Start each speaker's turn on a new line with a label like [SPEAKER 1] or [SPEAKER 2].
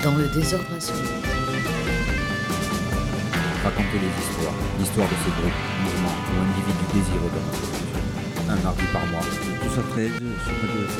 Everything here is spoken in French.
[SPEAKER 1] Dans le désordre absolu.
[SPEAKER 2] Raconter les histoires, l'histoire de ce groupe, mouvement ou individu désireux de notre culture. Un mardi par mois.
[SPEAKER 3] De 12 à 13 sur Radio